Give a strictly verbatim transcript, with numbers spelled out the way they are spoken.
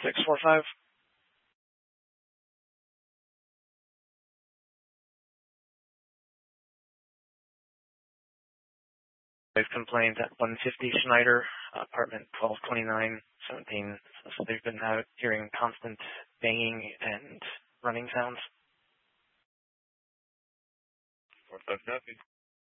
six four five. They've complained at one fifty Schneider, apartment twelve twenty-nine seventeen. So they've been out hearing constant banging and running sounds. four five copy.